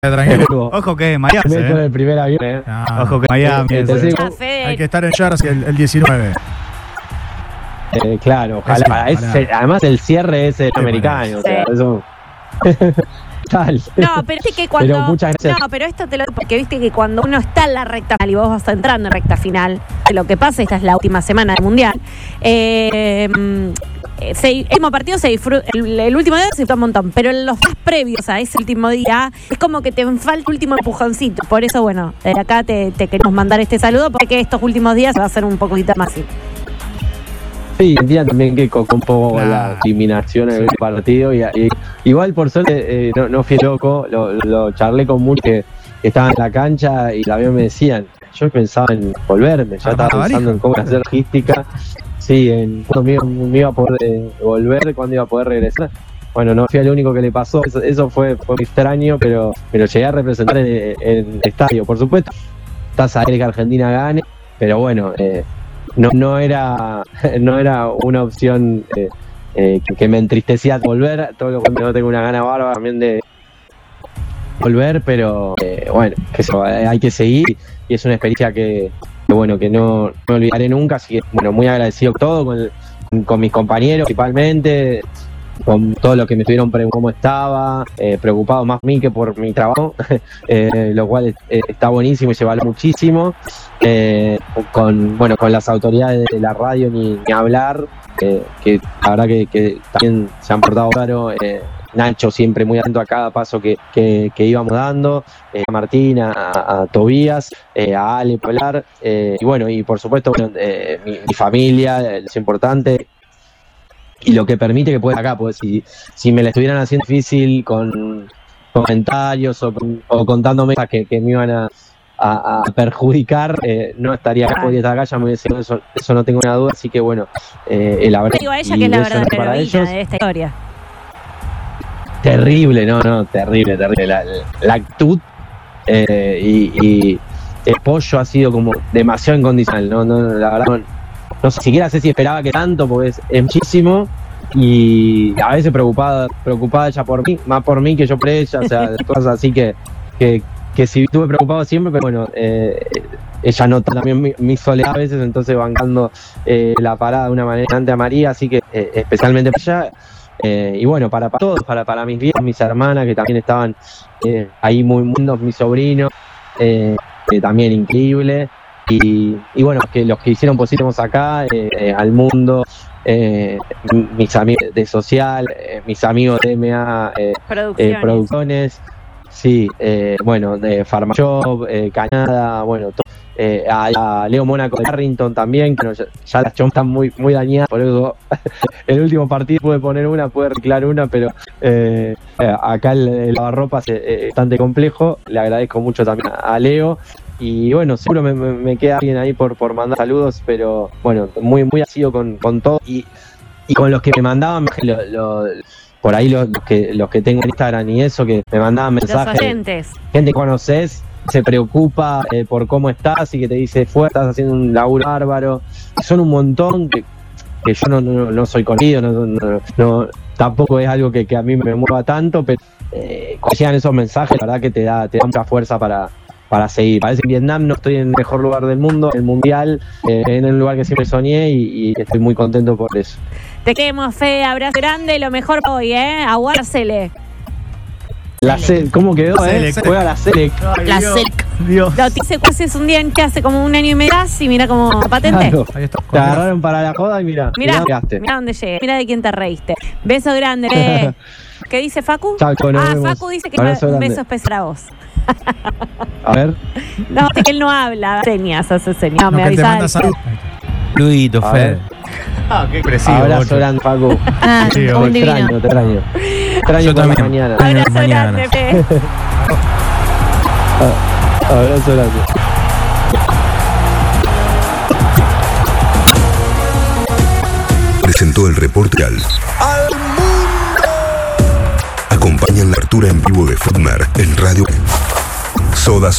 Tranquilo. Ojo que Miami. Con el primer avión. Ojo que Miami. Hay que estar en Jersey el 19. Claro, ojalá. Además, el cierre es el americano. O sea, eso. Tal. No, pero es que cuando. Pero esto te lo. Porque viste que cuando uno está en la recta final y vos vas entrando en recta final, lo que pasa, esta es la última semana del mundial. El último partido se disfruta, el último día se disfruta un montón, pero en los días previos a ese último día es como que te falta el último empujoncito. Por eso, bueno, de acá te queremos mandar este saludo, porque estos últimos días va a ser un poquito más así. Sí, entiendo también que con un poco la eliminación en el partido. Y igual, por suerte, no fui loco, lo charlé con muchos que estaban en la cancha y también me decían, yo pensaba en volverme, ya estaba pensando en cómo hacer logística. Sí, en cuándo me iba a poder volver, cuándo iba a poder regresar. Bueno, no fui el único que le pasó, eso fue extraño, pero llegué a representar en el estadio. Por supuesto, estás a ver que Argentina gane, pero bueno, no era una opción que me entristecía volver. Todo lo que no tengo una gana bárbara también de volver, pero bueno, hay que seguir y es una experiencia que no me olvidaré nunca. Así que bueno, muy agradecido todo con mis compañeros principalmente, con todo lo que me estuvieron preguntando cómo estaba, preocupado más mí que por mi trabajo, lo cual está buenísimo y se valora muchísimo. Con las autoridades de la radio ni hablar, que la verdad que también se han portado claro. Nacho siempre muy atento a cada paso que íbamos dando, a Martín, a Tobías, a Ale Polar, y por supuesto mi familia es importante. Y lo que permite que pueda acá, pues si me la estuvieran haciendo difícil con comentarios o contándome que me iban a perjudicar, no estaría acá, podría estar acá, ya me hubiese dicho eso no tengo ninguna duda. Así que bueno, la verdad. Digo a ella que es la verdad para ellos de esta historia. Terrible, terrible. La actitud y el pollo ha sido como demasiado incondicional, no, la verdad no siquiera sé si esperaba que tanto, porque es muchísimo y a veces preocupada ella por mí, más por mí que yo por ella, o sea, cosas así que sí estuve preocupado siempre, pero bueno, ella nota también mi soledad a veces, entonces bancando la parada de una manera ante a María, así que especialmente para ella. Y bueno, para todos, para mis viejos, mis hermanas que también estaban ahí muy lindos, mis sobrinos, también increíble. Y bueno, que los que hicieron posible acá, al mundo, mis amigos de Social, mis amigos de MA Producciones, sí, de Farmashop, Cañada, bueno, a Leo Mónaco de Carrington también, que ya las chomas están muy, muy dañadas, por eso el último partido pude reciclar una, pero acá el lavarropas es bastante complejo. Le agradezco mucho también a Leo. Y bueno, seguro me queda alguien ahí por mandar saludos, pero bueno, muy, muy asido con todo. Y con los que me mandaban, por ahí los que tengo en Instagram y eso, que me mandaban mensajes. Los oyentes. Gente que conoces, se preocupa por cómo estás y que te dice, estás haciendo un laburo bárbaro. Son un montón que yo no soy conocido, no, tampoco es algo que a mí me mueva tanto, pero cuando llegan esos mensajes, la verdad que te da mucha fuerza para seguir. Parece que en Vietnam no estoy en el mejor lugar del mundo, el mundial, en el lugar que siempre soñé y estoy muy contento por eso. Te queremos, Fe, abrazo grande, lo mejor hoy, aguársele. ¿Cómo quedó? Juega la Selec. La Selec. Dios. Lo dice que es un día que hace como un año y medio y mira como patente. Claro. Ahí está. Te agarraron para la joda y mira dónde llegué, mira de quién te reíste. Beso grande. ¿Qué dice Facu? Facu dice que un beso especial para vos. A ver. No, es que él no habla, hace señas. No, me avisaba. Luidito, Fede. Qué expresivo. Abrazo grande, Facu. Sí, un divino. Te extraño. Yo también. Mañana. Abrazo grande, Fe. Abrazo grande. Presentó el reporte al mundo. Acompañan la apertura en vivo de Futmar en Radio Soda